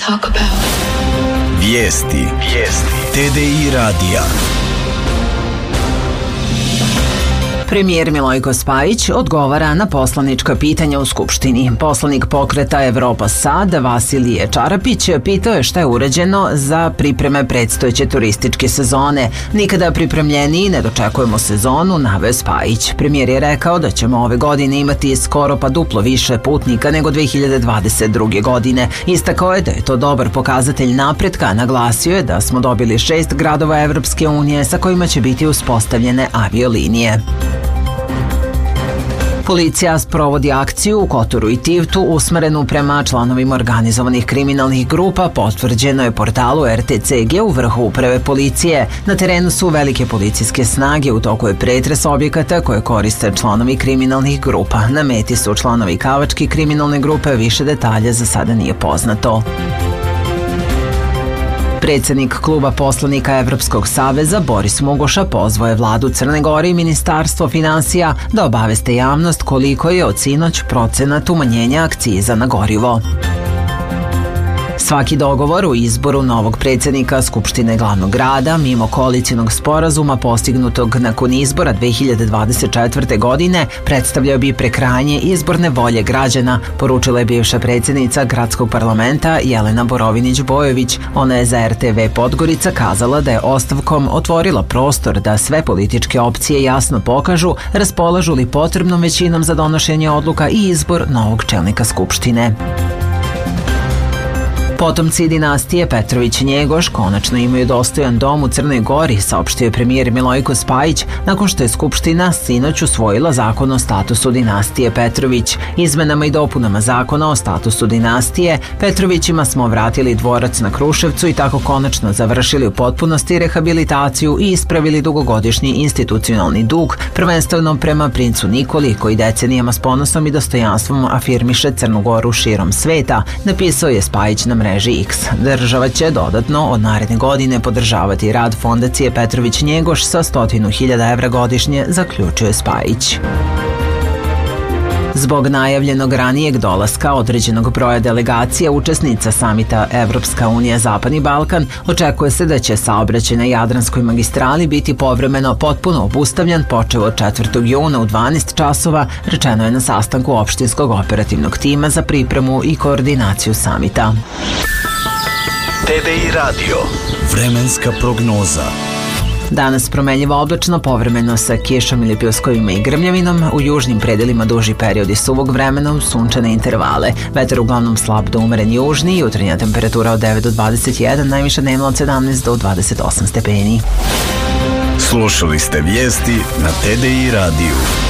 talk about. Vijesti. TDI radija. Premijer Milojko Spajić odgovara na poslanička pitanja u Skupštini. Poslanik pokreta Evropa Sad, Vasilije Čarapić, pitao je šta je urađeno za pripreme predstojeće turističke sezone. Nikada pripremljeniji ne dočekujemo sezonu, naveo Spajić. Premijer je rekao da ćemo ove godine imati skoro pa duplo više putnika nego 2022. godine. Istakao je da je to dobar pokazatelj napretka, naglasio je da smo dobili 6 gradova Evropske unije sa kojima će biti uspostavljene aviolinije. Policija sprovodi akciju u Kotoru i Tivtu usmerenu prema članovima organizovanih kriminalnih grupa, potvrđeno je portalu RTCG u vrhu uprave policije. Na terenu su velike policijske snage, u toku je pretres objekata koje koriste članovi kriminalnih grupa. Na meti su članovi Kavačke kriminalne grupe, više detalja za sada nije poznato. Predsjednik kluba poslanika Evropskog saveza Boris Mugoša pozvao je vladu Crne Gore i Ministarstvo finansija da obaveste javnost koliko je od sinoć procenat umanjenja akciza na gorivo. Svaki dogovor u izboru novog predsjednika Skupštine glavnog grada, mimo koalicijnog sporazuma postignutog nakon izbora 2024. godine, predstavljao bi prekrajanje izborne volje građana, poručila je bivša predsjednica gradskog parlamenta Jelena Borovinić-Bojović. Ona je za RTV Podgorica kazala da je ostavkom otvorila prostor da sve političke opcije jasno pokažu raspolažu li potrebnom većinom za donošenje odluka i izbor novog čelnika Skupštine. Potomci dinastije Petrović-Njegoš konačno imaju dostojan dom u Crnoj Gori, saopštio je premijer Milojko Spajić nakon što je Skupština sinoć usvojila zakon o statusu dinastije Petrović. Izmenama i dopunama zakona o statusu dinastije Petrovićima smo vratili dvorac na Kruševcu i tako konačno završili u potpunosti rehabilitaciju i ispravili dugogodišnji institucionalni dug, prvenstveno prema princu Nikoli, koji decenijama s ponosom i dostojanstvom afirmiše Crnu Goru širom sveta, napisao je Spajić na mreži X. Država će dodatno od naredne godine podržavati rad fondacije Petrović-Njegoš sa 100.000 evra godišnje, zaključuje Spajić. Zbog najavljenog ranijeg dolaska određenog broja delegacija učesnica samita Evropska unija Zapadni Balkan, očekuje se da će saobraćaj na Jadranskoj magistrali biti povremeno potpuno obustavljan počev od 4. juna u 12 časova, rečeno je na sastanku opštinskog operativnog tima za pripremu i koordinaciju samita. TDI radio. Vremenska prognoza. Danas promenljivo oblačno, povremeno sa kišom ili pljuskovima i grmljavinom, u južnim predelima duži periodi suvog vremena uz sunčane intervale. Vetar uglavnom slab do umeren južni, jutarnja temperatura od 9 do 21, najviša dnevna od 17 do 28 stepeni. Slušali ste vijesti na TDI radiju.